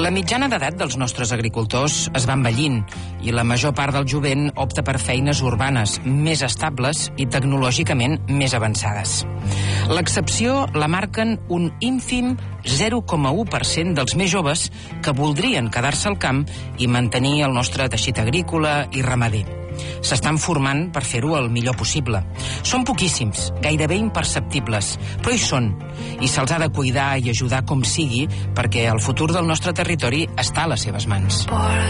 La mitjana d'edat dels nostres agricultors es va envellint i la major part del jovent opta per feines urbanes més estables i tecnològicament més avançades. L'excepció la marquen un ínfim 0,1% dels més joves que voldrien quedar-se al camp i mantenir el nostre teixit agrícola i ramader. S'estan formant per fer-ho el millor possible. Són poquíssims, gairebé imperceptibles, però hi són, i se'ls ha de cuidar i ajudar com sigui perquè el futur del nostre territori està a les seves mans.